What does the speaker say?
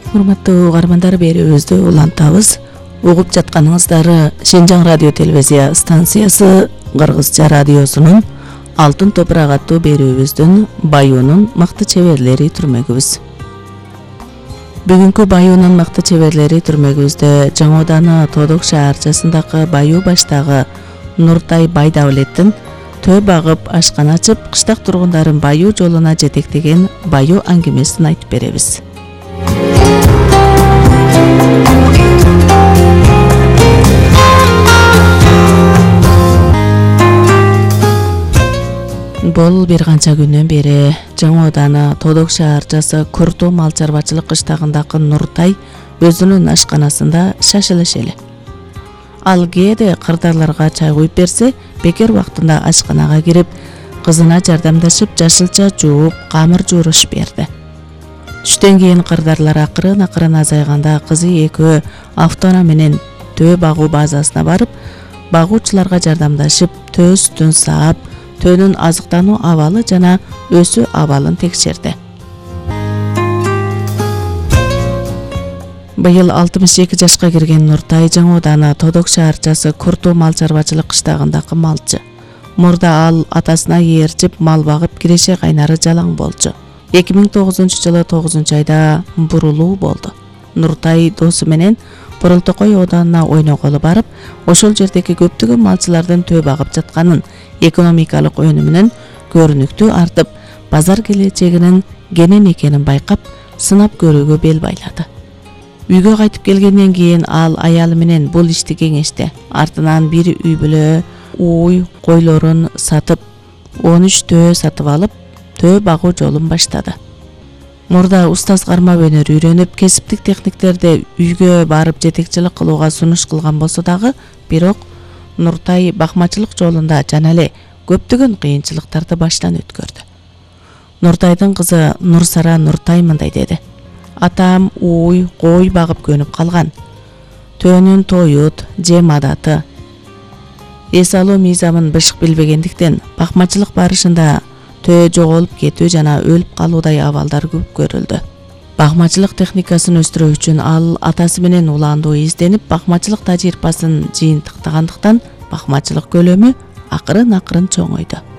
Урматтуу угармандар, берүүбүздү улантабыз. Угуп жатканыңыздар Шинжаң радио телевизия станциясы Кыргызча радиосунун Алтын топурак аттуу берүүбүздүн Баюунун мыкты чеберлери түрмөгүбүз. Бүгүнкү Баюунун мыкты чеберлери түрмөгүбүздө Жаңы Ооданы Тодок шаарчасындагы Баю баштагы Нуртай Байдавлеттин төө багып, ашкана ачып, кыштак тургундарын Баю жолуна жетектеген Баю аңгемесин айтып беребиз. Бул бир канча күндөн бери Жаңы Ооданы Тодок шаарчасы Курту мал чарбачылык кыштагындагы Нуртай өзүнүн ашканасында шашылыш эле. Ал кээде кырдарларга чай куюп берсе, бекер убактында ашканага кирип, кызына жардамдашып, жашылча жууп, камыр жуурушуп берди. Түштөн кийин кырдарлар акырын азайганда кызы экөө автоунаа менен төө багуу базасына барып, багуучуларга жардамдашып, төө сүтүн саап, төөнүн азыктануу абалы жана өсүү абалын текшерди. Быйыл 62 жашка кирген Нуртай Жаңы Ооданы Тодок шаарчасы Курту мал чарбачылык кыштагындагы малчы. Мурда ал атасына ээрчип мал багып, киреше кайнары жалаң болчу. 2009-жылы 9-айда бурулуу болду. Нуртай досу менен Бурултокой Оодунуна ойноголу барып, ошол жердеги көптөгөн малчылардын төө багып жатканын, экономикалык өнүмүнүн көрүнүктүү артып, базар келечегинин кенен экенин байкап, сынап көрүүгө бел байлады. Үйгө кайтып келгенден кийин ал аялы менен бул ишти кеңешти. Артынан бир үй бүлө уй койлорун сатып, 13 төө сатып алып, төө багуу жолун баштады. Мурда устаз кармап өнөр үйрөнүп, кесиптик техниктерди үйгө барып жетекчилик кылууга сунуш кылган болсо дагы, бирок Нуртай бакмачылык жолунда жана эле көптөгөн кыйынчылыктарды баштан өткөрдү. Нуртайдын кызы Нурсара Нуртай мындай деди: "Атам уй кой багып көнүп калган. Төөнүн тоют, жем адаты, эс алуу мыйзамын бышык билбегендиктен бакмачылык барышында төө жоголуп кетүү жана өлүп калуудай абалдар көп көрүлдү. Бакмачылык техникасын өстүрүү үчүн ал атасы менен улаандуу изденип, бакмачылык тажрыйбасын жыйынтыктагандыктан бакмачылык көлөмү акырын чоңойду.